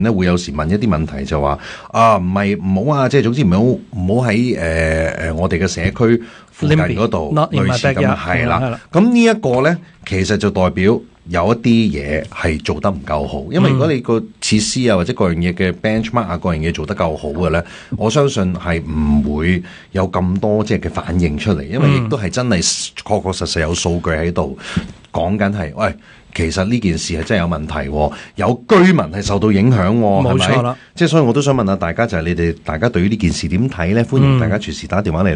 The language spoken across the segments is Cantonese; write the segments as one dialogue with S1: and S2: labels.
S1: 咧會有時問一啲問題就話唔好啊，即係總之唔好喺我哋嘅社區附近嗰度類似咁係啦。咁呢一個咧，其實就代表有一啲嘢係做得唔夠好，因為如果你個設施啊或者各樣嘢嘅 benchmark 啊各樣嘢做得夠好嘅咧，我相信係唔會有咁多即係嘅反應出嚟，因為亦都係真係確確實實有數據喺度講緊係喂。其實呢件事係真係有問題，有居民係受到影響，
S2: 冇錯啦。
S1: 即係所以我都想問下大家，就係你哋大家對於呢件事點睇呢？歡迎大家隨時打電話嚟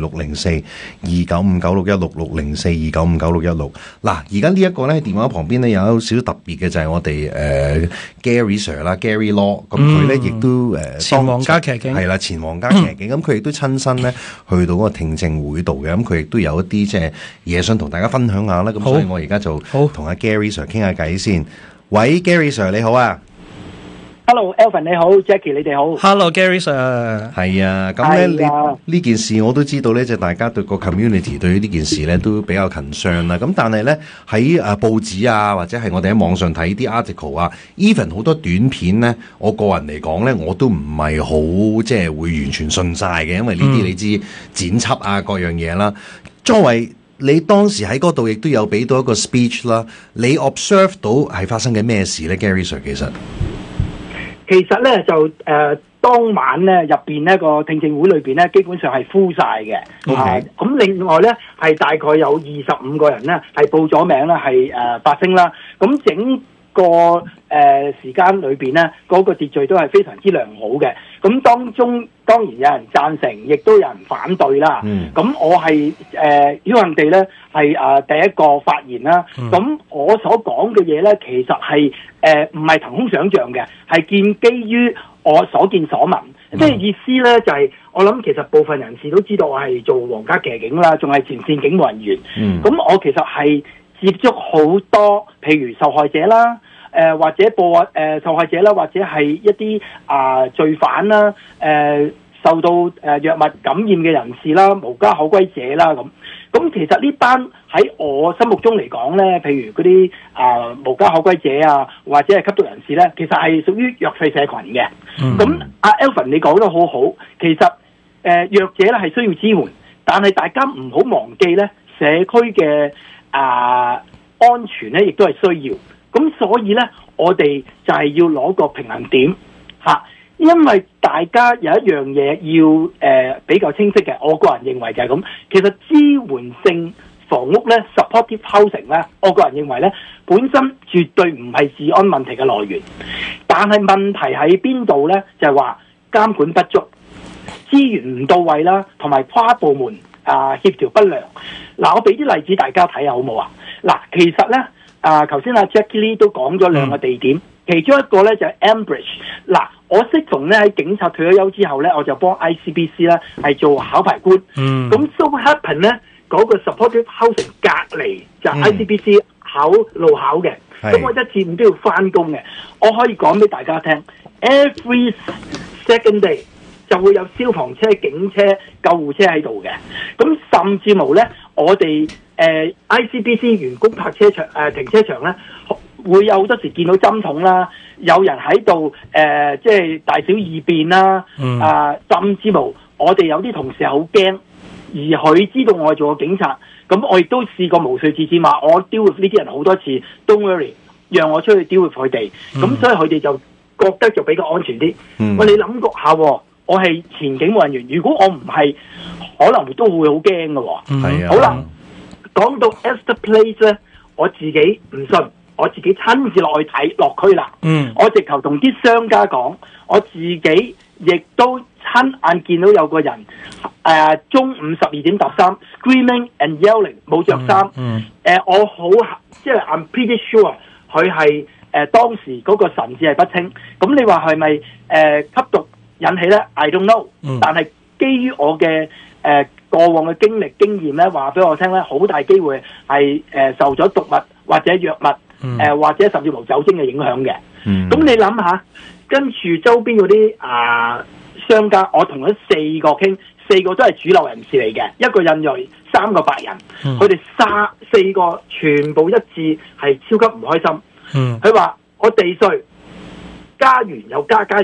S1: 604-295-9616，604-295-9616。嗱，而家呢一個呢電話旁邊呢有少少特別嘅就係我哋Gary Sir 啦 ，Gary Law， 咁佢呢亦都
S2: 前皇家騎警
S1: 係啦，前皇家騎警，咁佢亦都親身呢去到嗰個聽證會度嘅，咁佢亦都有一啲即係嘢想同大家分享下啦。咁所以我而家就同阿 Gary Sir 傾下偈先。喂 Gary Sir 你好啊。
S3: Hello Alvin 你好 Jackie 你哋好。
S2: Hello Gary Sir。
S1: 係啊，咁咧呢件事我都知道咧，就大家對個 community 對於呢件事咧都比較 concern 啦。咁但係咧喺報紙啊，或者係我哋喺網上睇啲 article 啊 ，even 好多短片咧，我個人嚟講咧，我都唔係好即係會完全信晒嘅，因為呢啲你知剪輯啊各樣嘢啦。作為你當時喺嗰度亦都有俾到一個 speech 啦，你 observe 到係發生緊咩事咧 Gary Sir？
S3: 其實咧就當晚咧入邊呢個聽證會裏邊咧基本上係 full 晒嘅。咁另外咧係大概有25個人咧係報咗名啦，係發聲啦。咁整個時間裏邊咧嗰個秩序都係非常之良好嘅。咁當中當然有人贊成，亦都有人反對啦。咁我係僥倖地咧係第一個發言啦。咁我所講嘅嘢咧，其實係唔係憑空想像嘅，係建基於我所見所聞。即係意思咧就係我諗其實部分人士都知道我係做皇家騎警啦，仲係前線警務人員。咁我其實係接觸好多譬如受害者啦。或者受害者啦，或者係一啲罪犯啦，受到藥物感染嘅人士啦，無家可歸者啦咁。咁其實呢班喺我心目中嚟講咧，譬如嗰啲無家可歸者啊，或者係吸毒人士咧，其實係屬於弱勢社群嘅。咁阿 Alvin 你講得好好，其實弱者咧係需要支援，但係大家唔好忘記咧，社區嘅安全咧亦都係需要。咁所以咧，我哋就係要攞個平衡點嚇，因為大家有一樣嘢要比較清晰嘅，我個人認為就係咁。其實支援性房屋咧 ，supportive housing 咧，我個人認為咧，本身絕對唔係治安問題嘅來源，但係問題喺邊度咧？就係話監管不足、資源唔到位啦，同埋跨部門協調不良。嗱，我俾啲例子大家睇下好冇啊？嗱，其實咧。頭先阿 Jackie Lee 都講咗兩個地點，其中一個咧就係 Ambridge。嗱，我適逢咧喺警察退咗休之後咧，我就幫 ICBC 咧係做考牌官。咁 so happen 咧嗰個 supportive housing 隔離就係 ICBC 路考嘅。咁我一至五都要翻工嘅。我可以講俾大家聽 ，every second day 就會有消防車、警車、救護車喺度嘅。咁甚至乎咧，我哋ICBC 員工泊車場停車場咧，會有好多時見到針筒啦，有人喺度即係大小二便啦，甚至乎我哋有啲同事好驚，而佢知道我係做個警察，咁我亦都試過無數次話我 deal with 呢啲人好多次 ，don't worry， 讓我出去 deal with 佢哋，咁所以佢哋就覺得就比較安全啲。喂，你諗過下，我係前警務人員，如果我唔係，可能都會好驚嘅喎。好啦。講到 Esther Place 咧，我自己唔信，我自己親自落去睇落區啦。我直頭同啲商家講，我自己亦都親眼見到有個人中午12點13 screaming and yelling 冇着衫。我好即係 I'm pretty sure 佢係當時嗰個神志係不清。咁你話係咪吸毒引起咧 ？I don't know。但係基於我嘅過往嘅經驗咧，話俾我聽咧，好大機會係受咗毒物或者藥物或者甚至無酒精嘅影響嘅。咁你諗下，跟住周邊嗰啲商家，我同佢4個傾，4個都係主流人士嚟嘅，一個印裔，3個白人，佢哋4個全部一致係超級唔開心。佢話我地稅加完又加